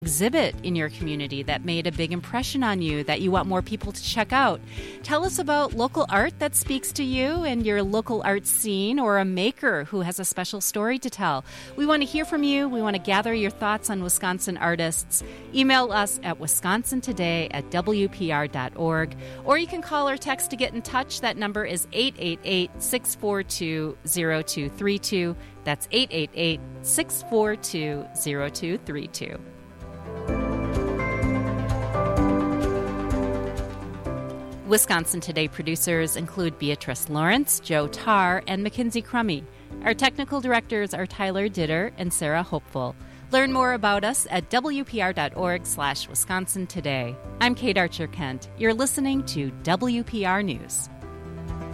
exhibit in your community that made a big impression on you that you want more people to check out. Tell us about local art that speaks to you and your local art scene, or a maker who has a special story to tell. We want to hear from you. We want to gather your thoughts on Wisconsin artists. Email us at wisconsintoday@wpr.org, or you can call or text to get in touch. That number is 888-642-0232. That's 888-642-0232. Wisconsin Today producers include Beatrice Lawrence, Joe Tarr, and Mackenzie Crummy. Our technical directors are Tyler Ditter and Sarah Hopeful. Learn more about us at wpr.org/Wisconsin Today. I'm Kate Archer-Kent. You're listening to WPR News.